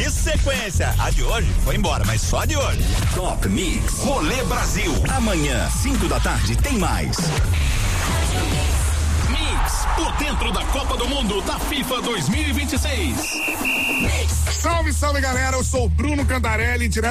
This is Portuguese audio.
Que sequência! A de hoje foi embora, mas só de hoje. Top Mix, Rolê Brasil. Amanhã, 5 da tarde, tem mais. Mix, por dentro da Copa do Mundo da FIFA 2026. Salve, salve, galera. Eu sou o Bruno Cantarelli, direto